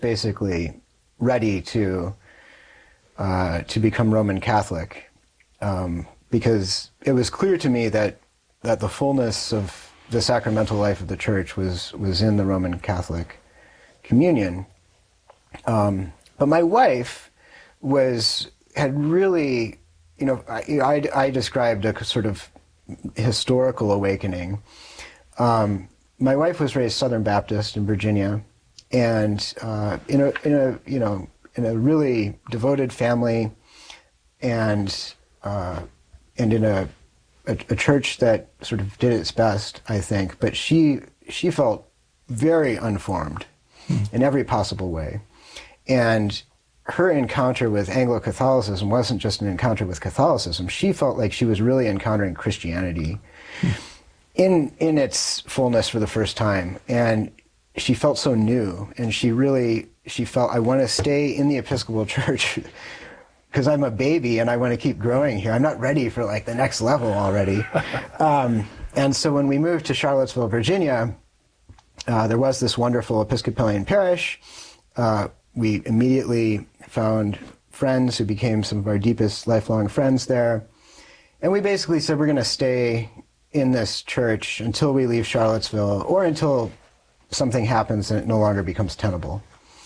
basically ready to become Roman Catholic, because it was clear to me that the fullness of the sacramental life of the Church was in the Roman Catholic communion. But my wife had really, I described a sort of historical awakening. My wife was raised Southern Baptist in Virginia, and in a really devoted family, and in a church that sort of did its best, I think. But she felt very unformed in every possible way, and her encounter with Anglo-Catholicism wasn't just an encounter with Catholicism. She felt like she was really encountering Christianity in its fullness for the first time. And she felt so new, and she felt, I want to stay in the Episcopal Church because I'm a baby and I want to keep growing here. I'm not ready for like the next level already. And so when we moved to Charlottesville, Virginia, there was this wonderful Episcopalian parish. We immediately found friends who became some of our deepest lifelong friends there. And we basically said, we're going to stay in this church until we leave Charlottesville, or until something happens and it no longer becomes tenable.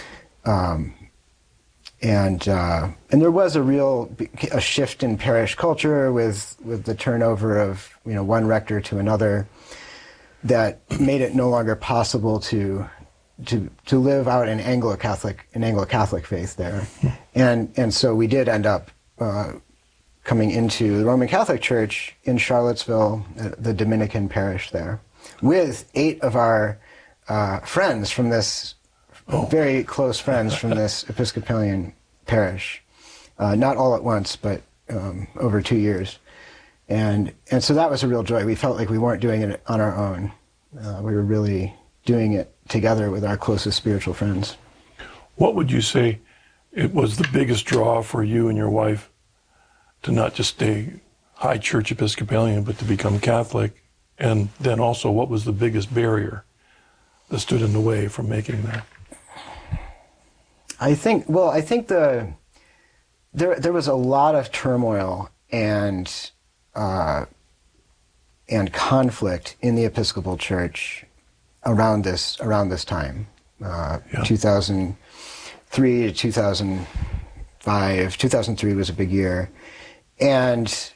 And there was a shift in parish culture with the turnover of one rector to another that made it no longer possible to live out an Anglo-Catholic faith there. And so we did end up coming into the Roman Catholic Church in Charlottesville, the Dominican parish there, with 8 of our friends from this, very close friends from this Episcopalian parish, not all at once, but over 2 years. And so that was a real joy. We felt like we weren't doing it on our own. We were really doing it together with our closest spiritual friends. What would you say it was the biggest draw for you and your wife to not just stay high church Episcopalian, but to become Catholic? And then also, what was the biggest barrier that stood in the way from making that? I think there was a lot of turmoil and conflict in the Episcopal Church around this time, 2003 to 2005. 2003 was a big year, and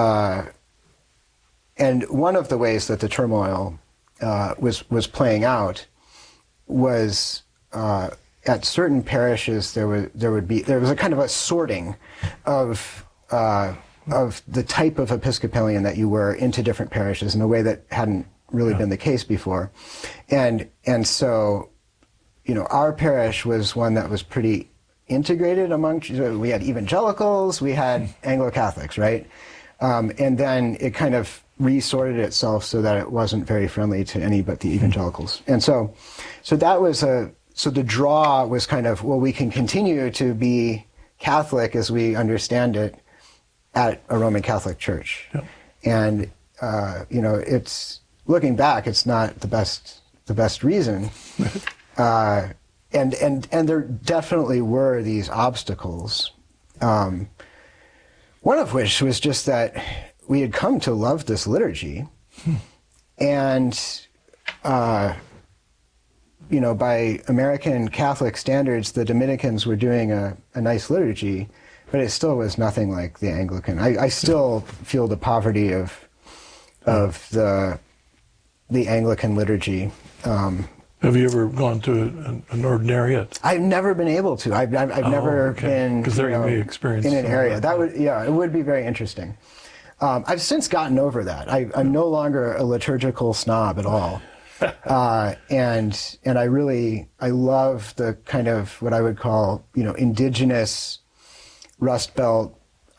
one of the ways that the turmoil was playing out was at certain parishes there was a kind of a sorting of the type of Episcopalian that you were into different parishes in a way that hadn't really been the case before. And so, our parish was one that was pretty integrated we had evangelicals, we had Anglo-Catholics, right? And then it kind of resorted itself so that it wasn't very friendly to any but the evangelicals. And so that was so the draw was kind of, well, we can continue to be Catholic as we understand it at a Roman Catholic church. Yeah. And, it's, looking back, it's not the best reason. And there definitely were these obstacles. One of which was just that we had come to love this liturgy. And, by American Catholic standards, the Dominicans were doing a nice liturgy, but it still was nothing like the Anglican. I still feel the poverty of the Anglican liturgy. Have you ever gone to an ordinariate? I've never been able to. I've never been because there you may experience in an area. It would be very interesting. I've since gotten over that. I'm no longer a liturgical snob at all. And I love the kind of what I would call, indigenous Rust Belt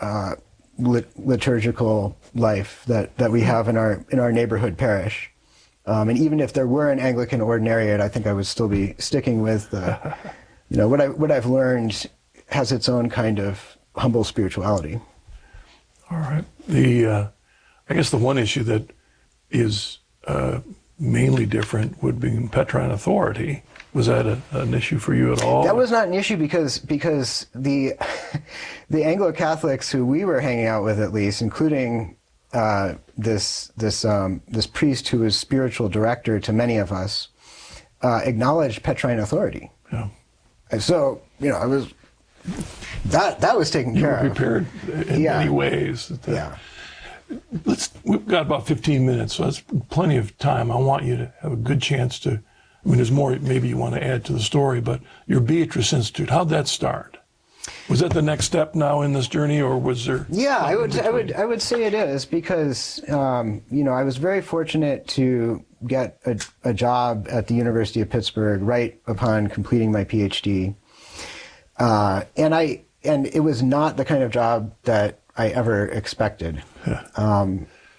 liturgical life that we have in our neighborhood parish. And even if there were an Anglican ordinariate, I think I would still be sticking with what I've learned has its own kind of humble spirituality. All right. I guess the one issue that is mainly different would be in Petrine authority. Was that an issue for you at all? That was not an issue because the the Anglo-Catholics who we were hanging out with, at least, including this priest who was spiritual director to many of us, acknowledged Petrine authority. Yeah. And so, I was that was taken care of. You were prepared in many ways. Yeah. We've got about 15 minutes, so that's plenty of time. I want you to have a good chance to. There's more maybe you want to add to the story, but your Beatrice Institute, how'd that start? Was that the next step now in this journey, or was there? Yeah, I would say it is, because I was very fortunate to get a job at the University of Pittsburgh right upon completing my PhD, and it was not the kind of job that I ever expected. Yeah.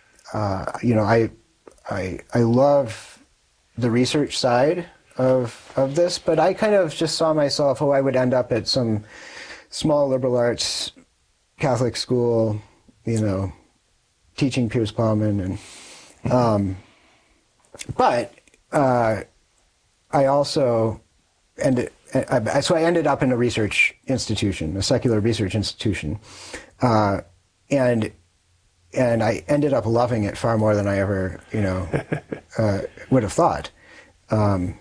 I love the research side of this, but I kind of just saw myself, I would end up at some small liberal arts Catholic school, teaching Piers Plowman, but I also so I ended up in a research institution, a secular research institution, and I ended up loving it far more than I ever, would have thought. But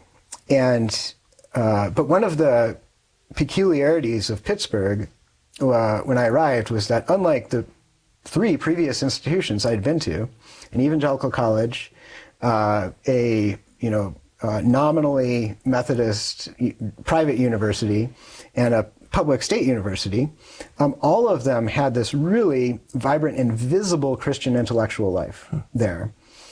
one of the peculiarities of Pittsburgh when I arrived was that, unlike the 3 previous institutions I'd been to, an evangelical college, a nominally Methodist private university, and a public state university, all of them had this really vibrant and visible Christian intellectual life there.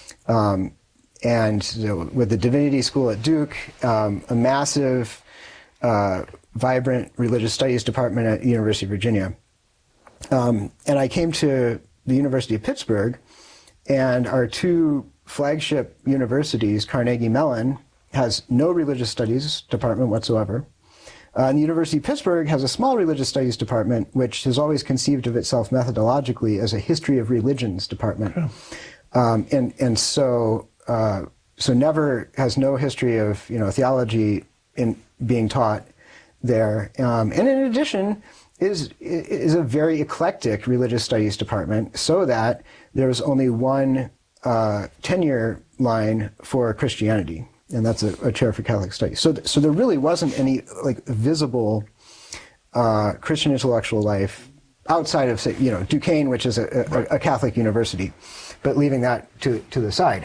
And with the Divinity School at Duke, a massive, vibrant religious studies department at the University of Virginia. And I came to the University of Pittsburgh, and our 2 flagship universities, Carnegie Mellon, has no religious studies department whatsoever. And the University of Pittsburgh has a small religious studies department, which has always conceived of itself methodologically as a history of religions department. So never has no history of theology in being taught there. And in addition, is a very eclectic religious studies department, so that there's only one tenure line for Christianity, and that's a chair for Catholic studies. So there really wasn't any visible Christian intellectual life outside of, say, Duquesne, which is a Catholic university, but leaving that to the side.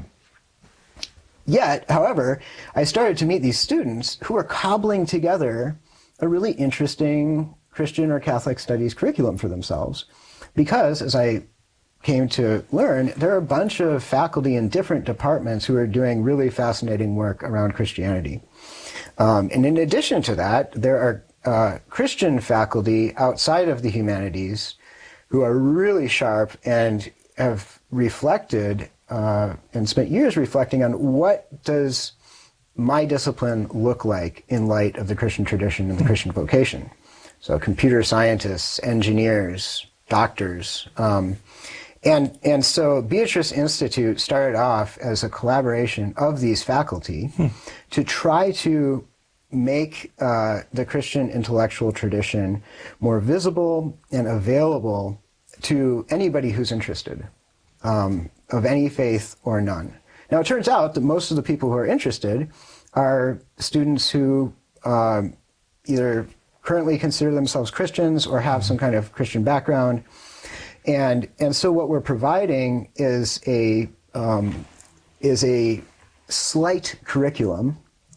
Yet, however, I started to meet these students who were cobbling together a really interesting Christian or Catholic studies curriculum for themselves, because, as I came to learn, there are a bunch of faculty in different departments who are doing really fascinating work around Christianity. And in addition to that, there are Christian faculty outside of the humanities who are really sharp and have reflected and spent years reflecting on what does my discipline look like in light of the Christian tradition and the Christian vocation. So computer scientists, engineers, doctors. And so Beatrice Institute started off as a collaboration of these faculty to try to make the Christian intellectual tradition more visible and available to anybody who's interested, of any faith or none. Now, it turns out that most of the people who are interested are students who either currently consider themselves Christians or have some kind of Christian background. And so what we're providing is a slight curriculum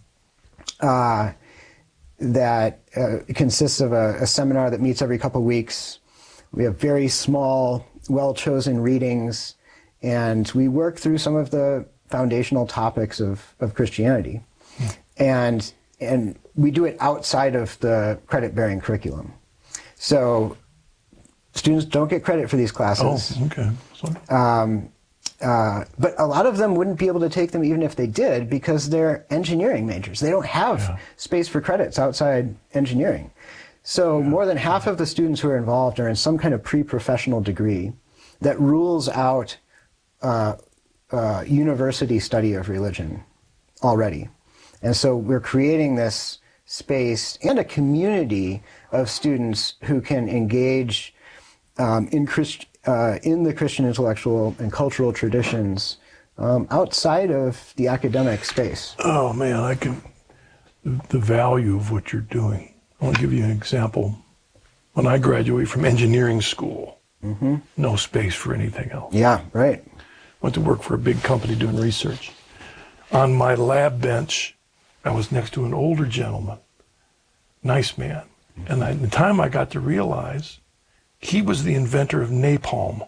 that consists of a seminar that meets every couple weeks. We have very small, well-chosen readings, and we work through some of the foundational topics of Christianity. And we do it outside of the credit-bearing curriculum. So students don't get credit for these classes. Oh, okay. Sorry. But a lot of them wouldn't be able to take them even if they did, because they're engineering majors. They don't have space for credits outside engineering. So more than half of the students who are involved are in some kind of pre-professional degree that rules out university study of religion already. And so we're creating this space and a community of students who can engage in the Christian intellectual and cultural traditions outside of the academic space. Oh man, the value of what you're doing. I want to give you an example. When I graduated from engineering school, no space for anything else. Yeah, right. Went to work for a big company doing research. On my lab bench, I was next to an older gentleman, nice man. And at the time I got to realize he was the inventor of napalm.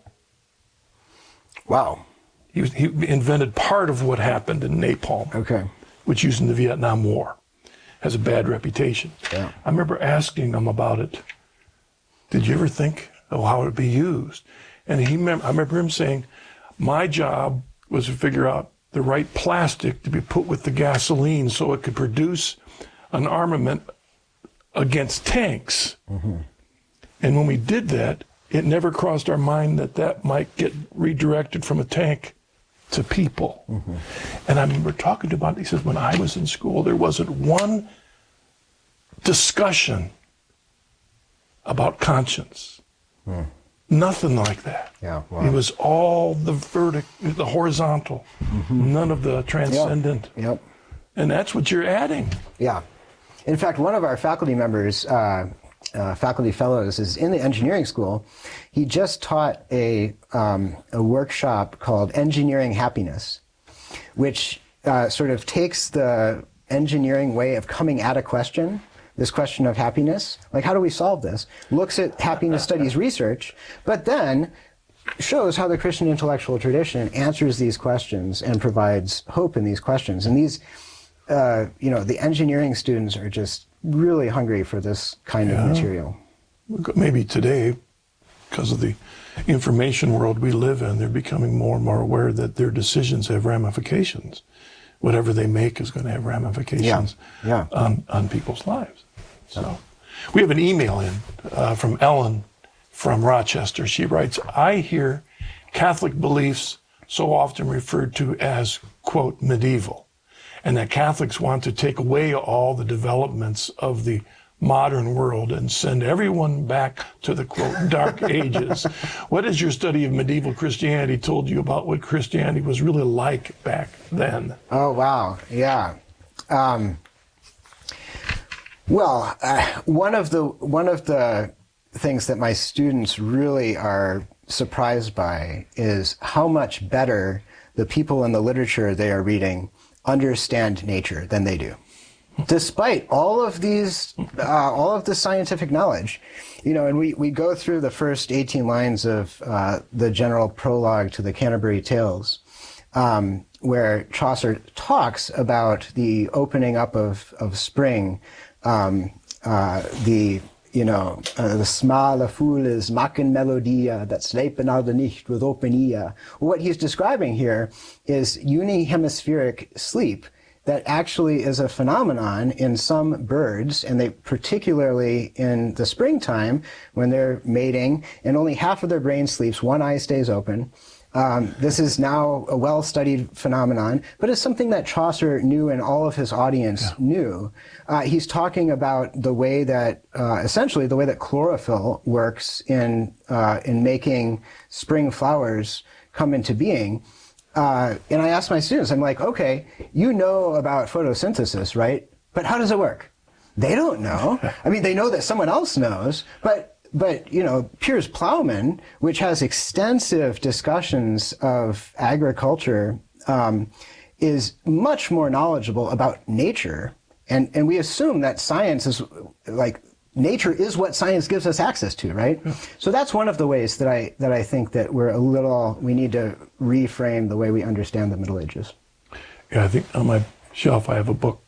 Wow. He invented part of what happened in napalm, which used in the Vietnam War. Has a bad reputation. Yeah. I remember asking him about it. Did you ever think of how it would be used? And I remember him saying, my job was to figure out the right plastic to be put with the gasoline so it could produce an armament against tanks. And when we did that, it never crossed our mind that that might get redirected from a tank to people. And I remember talking to him about it. He says, when I was in school, there wasn't one discussion about conscience. Nothing like that. Yeah, wow. It was all the horizontal, none of the transcendent. Yep. And that's what you're adding. Yeah. In fact, one of our faculty members, faculty fellows, is in the engineering school. He just taught a workshop called Engineering Happiness, which sort of takes the engineering way of coming at a question, this question of happiness, like how do we solve this, looks at happiness studies research, but then shows how the Christian intellectual tradition answers these questions and provides hope in these questions. And these, the engineering students are just really hungry for this kind of material. Maybe today, because of the information world we live in, they're becoming more and more aware that their decisions have ramifications. Whatever they make is going to have ramifications on people's lives. So we have an email in from Ellen from Rochester. She writes, I hear Catholic beliefs so often referred to as, quote, medieval, and that Catholics want to take away all the developments of the modern world and send everyone back to the, quote, dark ages. What has your study of medieval Christianity told you about what Christianity was really like back then? Oh, wow. Yeah. One of the things that my students really are surprised by is how much better the people in the literature they are reading understand nature than they do. Despite all of these, all of the scientific knowledge, and we go through the first 18 lines of the general prologue to the Canterbury Tales, where Chaucer talks about the opening up of spring, the smale fooles maken melodia that slepen alle nicht with open ear. What he's describing here is unihemispheric sleep that actually is a phenomenon in some birds, and they particularly in the springtime when they're mating and only half of their brain sleeps, one eye stays open. This is now a well-studied phenomenon, but it's something that Chaucer knew and all of his audience knew. He's talking about the way that, essentially the way that chlorophyll works in making spring flowers come into being. And I asked my students, I'm like, okay, you know about photosynthesis, right? But how does it work? They don't know. I mean, they know that someone else knows, but Piers Plowman, which has extensive discussions of agriculture, is much more knowledgeable about nature. And we assume that science is like, nature is what science gives us access to, right? Yeah. So that's one of the ways that I think that we need to reframe the way we understand the Middle Ages. Yeah, I think on my shelf I have a book.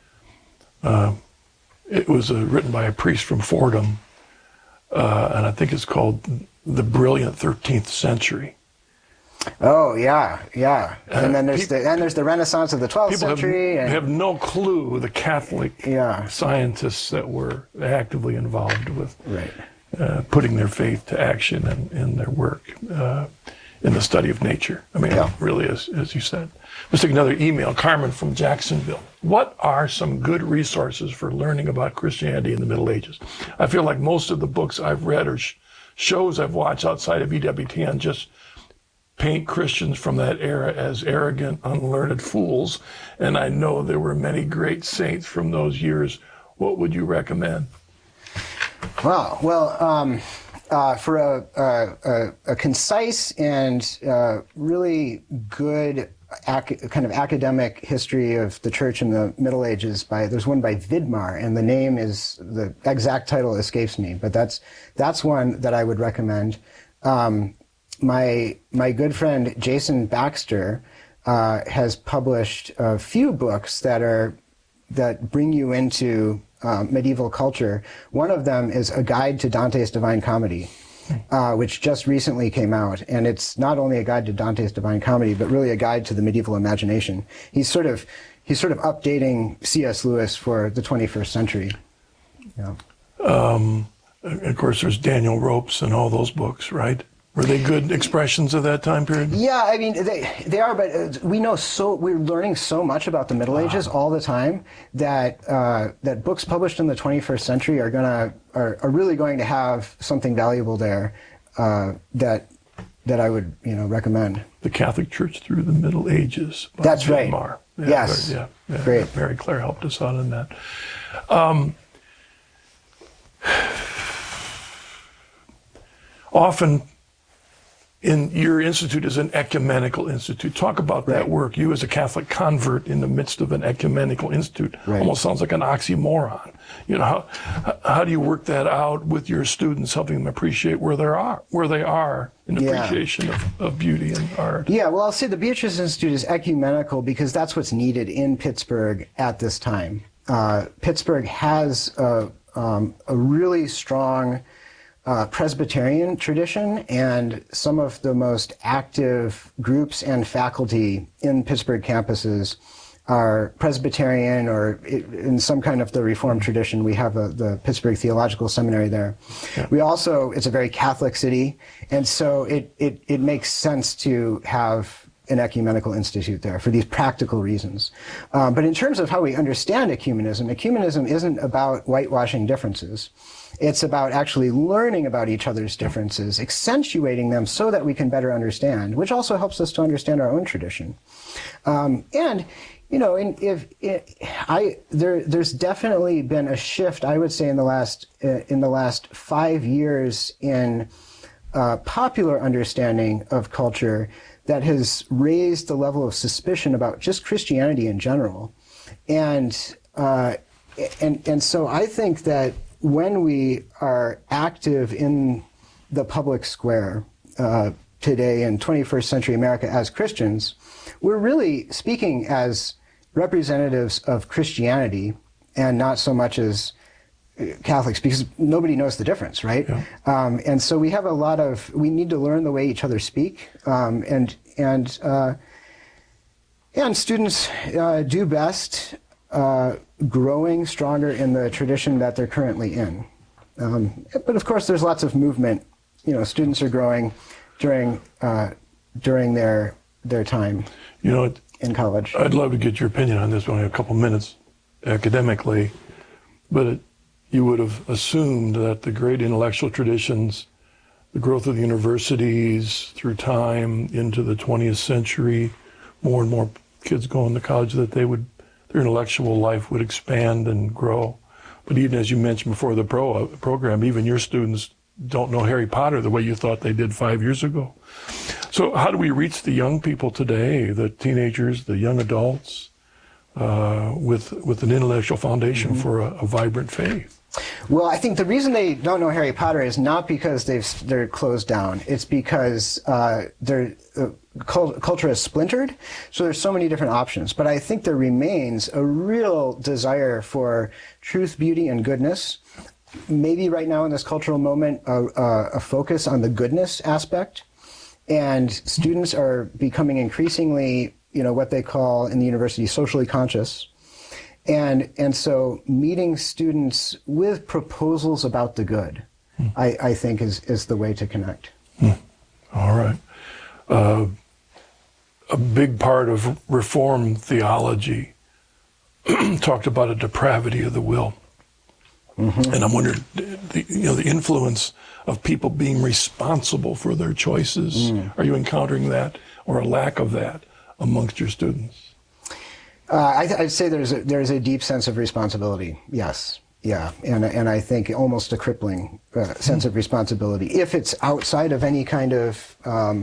It was written by a priest from Fordham, and I think it's called The Brilliant 13th Century. Oh, yeah. And then there's the Renaissance of the 12th century. People have no clue, the Catholic scientists that were actively involved with putting their faith to action in their work. in the study of nature. I mean, Yeah. it really is, as you said. Let's take another email. Carmen from Jacksonville. What are some good resources for learning about Christianity in the Middle Ages? I feel like most of the books I've read or shows I've watched outside of EWTN just paint Christians from that era as arrogant, unlearned fools. And I know there were many great saints from those years. What would you recommend? Wow. Well, for a concise and really good kind of academic history of the church in the Middle Ages, there's one by Vidmar, and the name is, the exact title escapes me, but that's one that I would recommend. My good friend Jason Baxter has published a few books that bring you into medieval culture. One of them is A Guide to Dante's Divine Comedy, which just recently came out. And it's not only a guide to Dante's Divine Comedy, but really a guide to the medieval imagination. He's sort of updating C.S. Lewis for the 21st century. Yeah. Of course, there's Daniel Ropes and all those books, right? Were they good expressions of that time period? Yeah, I mean, they are, but we're learning so much about the Middle Ages all the time that that books published in the 21st century are really going to have something valuable there that I would recommend. The Catholic Church Through the Middle Ages. By That's right. Vidmar. Yeah, yes. Yeah. Great. Mary Claire helped us out in that. Often, in your institute is an ecumenical institute. Talk about that work. You as a Catholic convert in the midst of an ecumenical institute almost sounds like an oxymoron. How do you work that out with your students, helping them appreciate where they are in appreciation of beauty and art? Yeah, well, I'll say the Beatrice Institute is ecumenical because that's what's needed in Pittsburgh at this time. Pittsburgh has a really strong Presbyterian tradition, and some of the most active groups and faculty in Pittsburgh campuses are Presbyterian or in some kind of the Reformed tradition. We have the Pittsburgh Theological Seminary there. Yeah. It's a very Catholic city, and so it makes sense to have an ecumenical institute there for these practical reasons. But in terms of how we understand ecumenism isn't about whitewashing differences. It's about actually learning about each other's differences, accentuating them so that we can better understand, which also helps us to understand our own tradition. There's definitely been a shift, I would say, in the last 5 years in popular understanding of culture that has raised the level of suspicion about just Christianity in general, and so I think that when we are active in the public square today in 21st century America as Christians, we're really speaking as representatives of Christianity and not so much as Catholics, because nobody knows the difference, right? Yeah. And so we have we need to learn the way each other speak, and students do best growing stronger in the tradition that they're currently in. But of course, there's lots of movement. Students are growing during their time in college. I'd love to get your opinion on this. We only have a couple minutes academically, but you would have assumed that the great intellectual traditions, the growth of the universities through time into the 20th century, more and more kids going to college, that their intellectual life would expand and grow. But even as you mentioned before the program, even your students don't know Harry Potter the way you thought they did 5 years ago. So how do we reach the young people today, the teenagers, the young adults, with an intellectual foundation for a vibrant faith? Well, I think the reason they don't know Harry Potter is not because they're closed down. It's because culture is splintered, so there's so many different options. But I think there remains a real desire for truth, beauty, and goodness. Maybe right now in this cultural moment, a focus on the goodness aspect. And students are becoming increasingly, what they call in the university socially conscious. And so meeting students with proposals about the good, I think is the way to connect. All right. a big part of Reformed theology talked about a depravity of the will. Mm-hmm. And I'm wondering, the influence of people being responsible for their choices. Are you encountering that or a lack of that amongst your students? I'd say there's a deep sense of responsibility. Yes, yeah, and I think almost a crippling sense of responsibility if it's outside of any kind of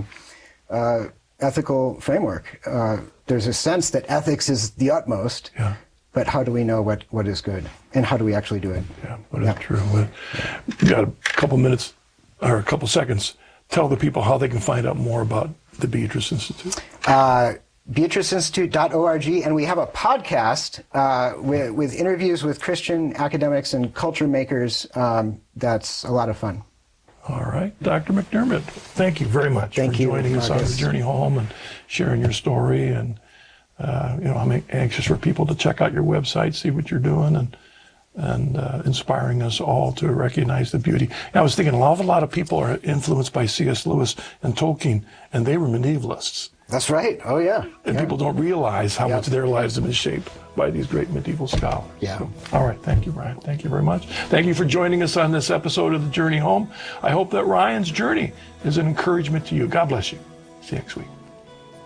ethical framework. There's a sense that ethics is the utmost. Yeah. But how do we know what is good, and how do we actually do it? Yeah, what is true? We've got a couple minutes or a couple seconds. Tell the people how they can find out more about the Beatrice Institute. BeatriceInstitute.org, and we have a podcast with interviews with Christian academics and culture makers. That's a lot of fun. All right, Dr. McDermott, thank you very much for joining us on the journey home and sharing your story. And I'm anxious for people to check out your website, see what you're doing, and inspiring us all to recognize the beauty. And I was thinking, an awful lot of people are influenced by C.S. Lewis and Tolkien, and they were medievalists. That's right. Oh, yeah. And people don't realize how much their lives have been shaped by these great medieval scholars. Yeah. So, all right. Thank you, Ryan. Thank you very much. Thank you for joining us on this episode of The Journey Home. I hope that Ryan's journey is an encouragement to you. God bless you. See you next week.